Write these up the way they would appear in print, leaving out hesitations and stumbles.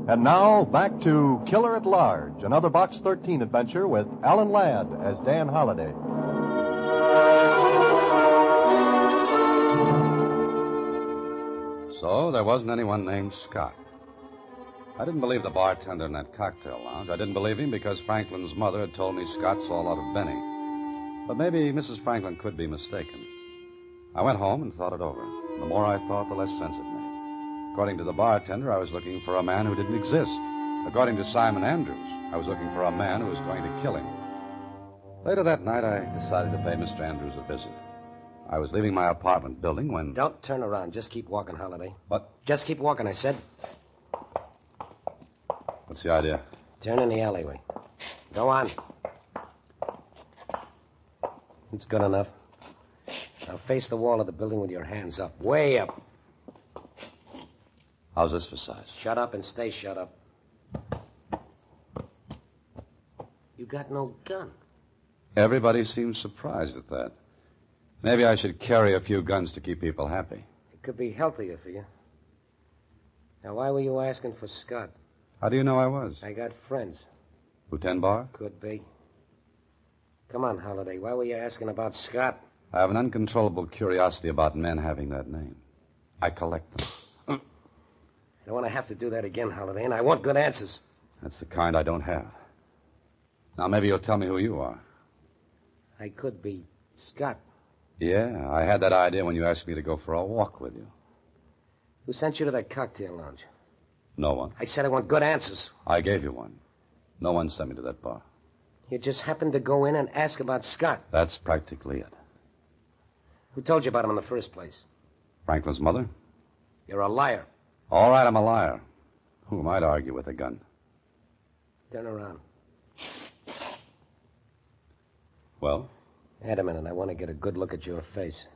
And now, back to Killer at Large, another Box 13 adventure with Alan Ladd as Dan Holliday. So, there wasn't anyone named Scott. I didn't believe the bartender in that cocktail lounge. I didn't believe him because Franklin's mother had told me Scott saw a lot of Benny. But maybe Mrs. Franklin could be mistaken. I went home and thought it over. The more I thought, the less sense it made. According to the bartender, I was looking for a man who didn't exist. According to Simon Andrews, I was looking for a man who was going to kill him. Later that night, I decided to pay Mr. Andrews a visit. I was leaving my apartment building when... Don't turn around. Just keep walking, Holliday. What? Just keep walking, I said. What's the idea? Turn in the alleyway. Go on. It's good enough. Now face the wall of the building with your hands up. Way up. How's this for size? Shut up and stay shut up. You got no gun. Everybody seems surprised at that. Maybe I should carry a few guns to keep people happy. It could be healthier for you. Now, why were you asking for Scott? How do you know I was? I got friends. Lieutenant Barr? Could be. Come on, Holliday. Why were you asking about Scott? I have an uncontrollable curiosity about men having that name. I collect them. I don't want to have to do that again, Holliday, and I want good answers. That's the kind I don't have. Now, maybe you'll tell me who you are. I could be Scott. Yeah, I had that idea when you asked me to go for a walk with you. Who sent you to that cocktail lounge? No one. I said I want good answers. I gave you one. No one sent me to that bar. You just happened to go in and ask about Scott. That's practically it. Who told you about him in the first place? Franklin's mother? You're a liar. All right, I'm a liar. Who am I to argue with a gun? Turn around. Well? Wait a minute. I want to get a good look at your face.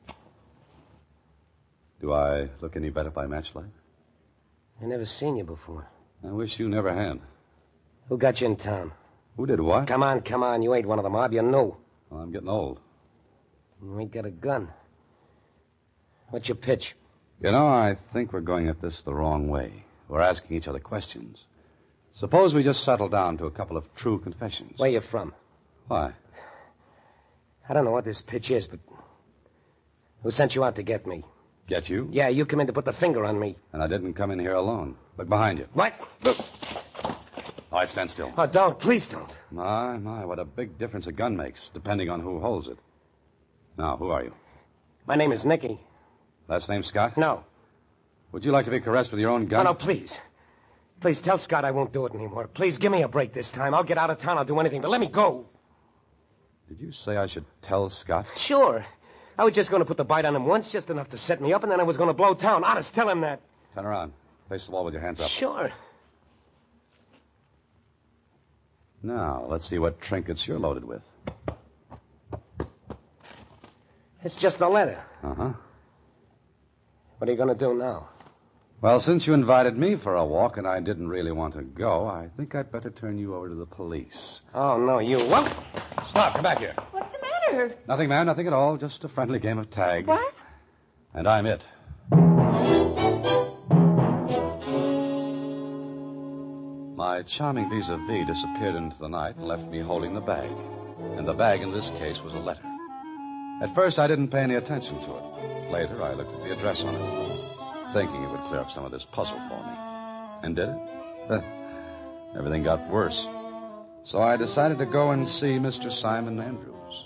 Do I look any better by matchlight? I've never seen you before. I wish you never had. Who got you in town? Who did what? Come on. You ain't one of the mob. You know. Well, I'm getting old. You ain't got a gun. What's your pitch? You know, I think we're going at this the wrong way. We're asking each other questions. Suppose we just settle down to a couple of true confessions. Where you from? Why? I don't know what this pitch is, but... Who sent you out to get me? Get you? Yeah, you come in to put the finger on me. And I didn't come in here alone. Look behind you. What? Look. All right, stand still. Oh, don't. Please don't. My, what a big difference a gun makes, depending on who holds it. Now, who are you? My name is Nicky. Last name Scott? No. Would you like to be caressed with your own gun? No, please. Please tell Scott I won't do it anymore. Please give me a break this time. I'll get out of town. I'll do anything, but let me go. Did you say I should tell Scott? Sure. I was just going to put the bite on him once, just enough to set me up, and then I was going to blow town. Honest, tell him that. Turn around. Face the wall with your hands up. Sure. Now, let's see what trinkets you're loaded with. It's just a letter. Uh-huh. What are you going to do now? Well, since you invited me for a walk and I didn't really want to go, I think I'd better turn you over to the police. Oh, no, you won't. Stop, come back here. What's the matter? Nothing, ma'am, nothing at all. Just a friendly game of tag. What? And I'm it. My charming vis-a-vis disappeared into the night and left me holding the bag. And the bag in this case was a letter. At first, I didn't pay any attention to it. Later, I looked at the address on it, thinking it would clear up some of this puzzle for me. And did it? Everything got worse. So I decided to go and see Mr. Simon Andrews.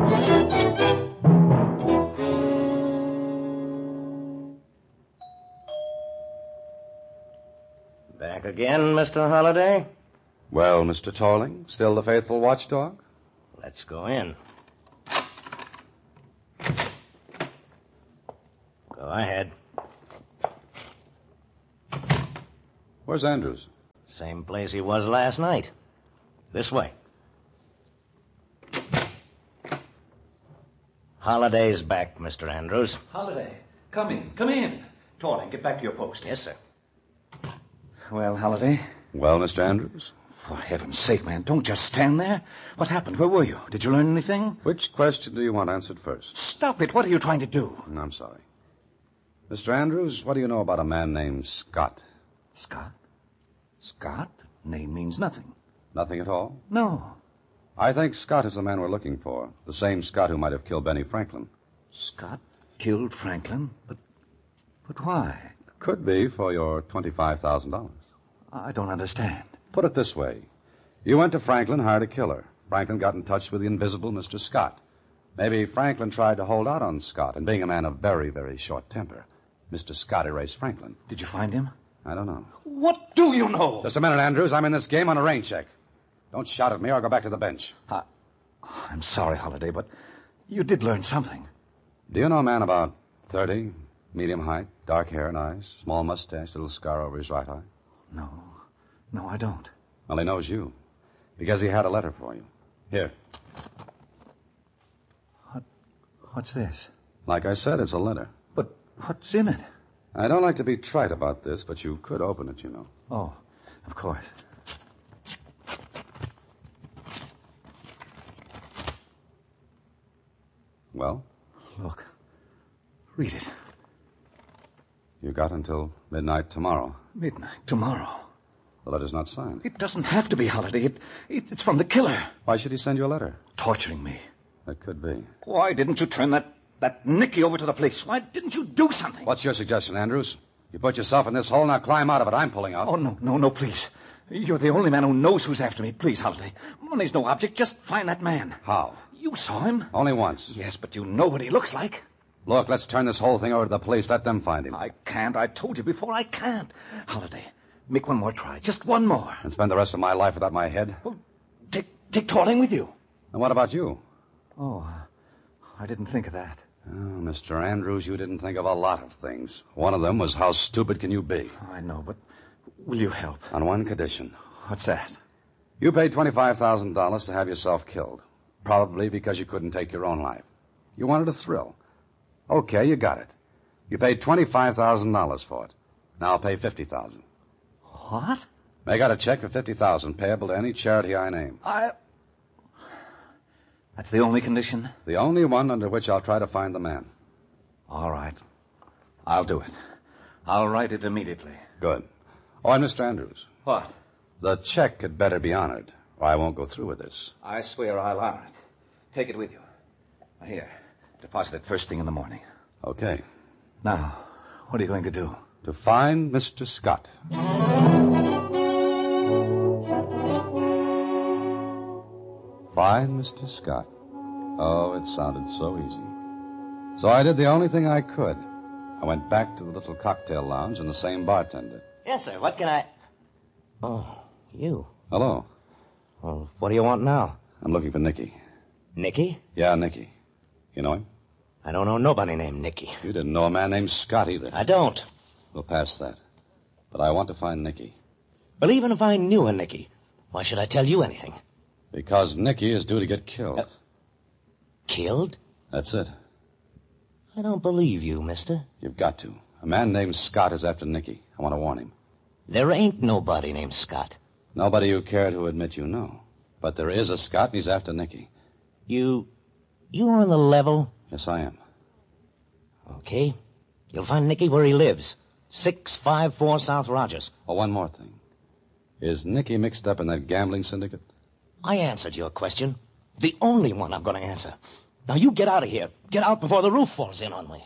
Back again, Mr. Holliday? Well, Mr. Torling, still the faithful watchdog? Let's go in. Go ahead. Where's Andrews? Same place he was last night. This way. Holliday's back, Mr. Andrews. Holliday, come in. Torling, get back to your post. Yes, sir. Well, Holliday? Well, Mr. Andrews? For heaven's sake, man, don't just stand there. What happened? Where were you? Did you learn anything? Which question do you want answered first? Stop it. What are you trying to do? I'm sorry. Mr. Andrews, what do you know about a man named Scott? Scott? Scott? Name means nothing. Nothing at all? No. I think Scott is the man we're looking for. The same Scott who might have killed Benny Franklin. Scott killed Franklin? But why? Could be for your $25,000. I don't understand. Put it this way. You went to Franklin, hired a killer. Franklin got in touch with the invisible Mr. Scott. Maybe Franklin tried to hold out on Scott, and being a man of very, very short temper, Mr. Scott erased Franklin. Did you find him? I don't know. What do you know? Just a minute, Andrews. I'm in this game on a rain check. Don't shout at me or I'll go back to the bench. I'm sorry, Holliday, but you did learn something. Do you know a man about 30, medium height, dark hair and eyes, small mustache, little scar over his right eye? No, I don't. Well, he knows you, because he had a letter for you. Here. What's this? Like I said, it's a letter. But what's in it? I don't like to be trite about this, but you could open it, you know. Oh, of course. Well? Look. Read it. You got until midnight tomorrow. Midnight tomorrow. The letter's not signed. It doesn't have to be, Holliday. It's from the killer. Why should he send you a letter? Torturing me. That could be. Why didn't you turn that Nicky over to the police? Why didn't you do something? What's your suggestion, Andrews? You put yourself in this hole, now climb out of it. I'm pulling out. Oh, no, please. You're the only man who knows who's after me. Please, Holliday. Money's no object. Just find that man. How? You saw him. Only once. Yes, but you know what he looks like. Look, let's turn this whole thing over to the police. Let them find him. I can't. I told you before, I can't. Holliday, make one more try. Just one more. And spend the rest of my life without my head? Well, take Torling with you. And what about you? Oh, I didn't think of that. Oh, Mr. Andrews, you didn't think of a lot of things. One of them was how stupid can you be? I know, but will you help? On one condition. What's that? You paid $25,000 to have yourself killed. Probably because you couldn't take your own life. You wanted a thrill. Okay, you got it. You paid $25,000 for it. Now I'll pay $50,000. What? Make out a check for $50,000 payable to any charity I name. That's the only condition? The only one under which I'll try to find the man. All right. I'll do it. I'll write it immediately. Good. Oh, and Mr. Andrews. What? The check had better be honored, or I won't go through with this. I swear I'll honor it. Take it with you. Here. Deposit it first thing in the morning. Okay. Now, what are you going to do? To find Mr. Scott. Find Mr. Scott. Oh, it sounded so easy. So I did the only thing I could. I went back to the little cocktail lounge and the same bartender. Yes, sir. What can I... Oh, you. Hello. Well, what do you want now? I'm looking for Nicky. Nicky? Yeah, Nicky. You know him? I don't know nobody named Nicky. You didn't know a man named Scott either. I don't. We'll pass that. But I want to find Nicky. Well, even if I knew a Nicky, why should I tell you anything? Because Nicky is due to get killed. Killed? That's it. I don't believe you, mister. You've got to. A man named Scott is after Nicky. I want to warn him. There ain't nobody named Scott. Nobody you care to admit you know. But there is a Scott, and he's after Nicky. You on the level? Yes, I am. Okay. You'll find Nicky where he lives. 654 South Rogers. Oh, one more thing. Is Nicky mixed up in that gambling syndicate? I answered your question. The only one I'm going to answer. Now, you get out of here. Get out before the roof falls in on me.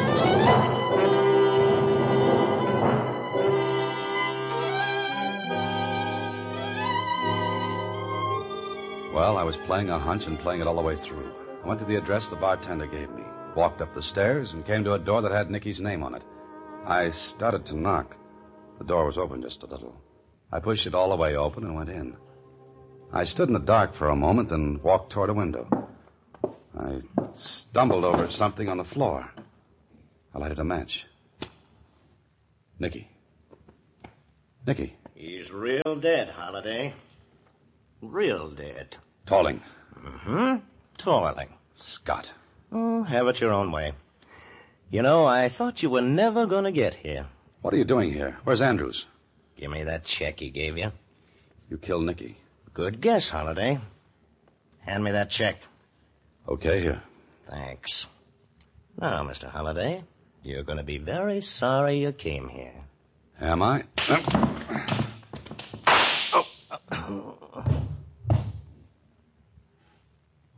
Well, I was playing a hunch and playing it all the way through. I went to the address the bartender gave me, walked up the stairs, and came to a door that had Nicky's name on it. I started to knock. The door was open just a little. I pushed it all the way open and went in. I stood in the dark for a moment, then walked toward a window. I stumbled over something on the floor. I lighted a match. Nicky. Nicky. He's real dead, Holliday. Real dead. Torling. Mm-hmm. Torling. Scott. Oh, have it your own way. You know, I thought you were never going to get here. What are you doing here? Where's Andrews? Give me that check he gave you. You killed Nicky. Good guess, Holliday. Hand me that check. Okay, here. Thanks. Now, Mr. Holliday, you're going to be very sorry you came here. Am I?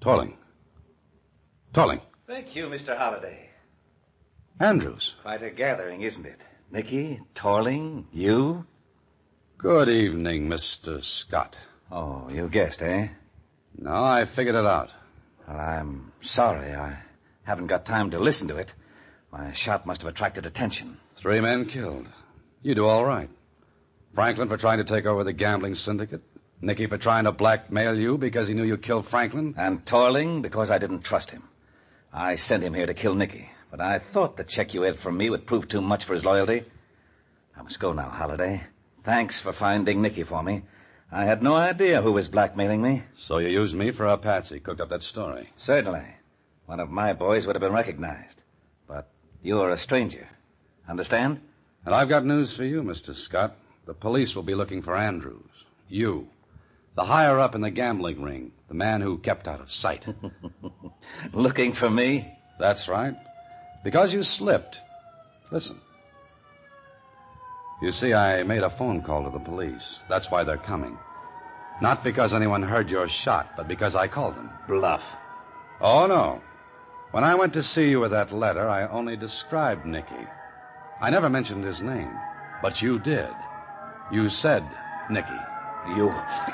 Torling. Torling. Thank you, Mr. Holliday. Andrews. Quite a gathering, isn't it? Nicky, Torling, you? Good evening, Mr. Scott. Oh, you guessed, eh? No, I figured it out. Well, I'm sorry. I haven't got time to listen to it. My shot must have attracted attention. 3 men killed. You do all right. Franklin for trying to take over the gambling syndicate. Nicky for trying to blackmail you because he knew you killed Franklin. And Torling because I didn't trust him. I sent him here to kill Nicky, but I thought the check you had from me would prove too much for his loyalty. I must go now, Holliday. Thanks for finding Nicky for me. I had no idea who was blackmailing me. So you used me for a patsy, cooked up that story. Certainly. One of my boys would have been recognized. But you're a stranger. Understand? And I've got news for you, Mr. Scott. The police will be looking for Andrews. You. The higher up in the gambling ring. The man who kept out of sight. Looking for me? That's right. Because you slipped. Listen. You see, I made a phone call to the police. That's why they're coming. Not because anyone heard your shot, but because I called them. Bluff. Oh, no. When I went to see you with that letter, I only described Nicky. I never mentioned his name. But you did. You said Nicky. You...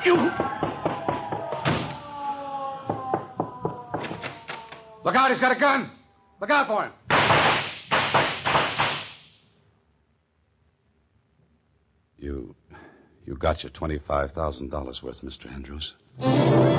Look out, he's got a gun! Look out for him! You got your $25,000 worth, Mr. Andrews.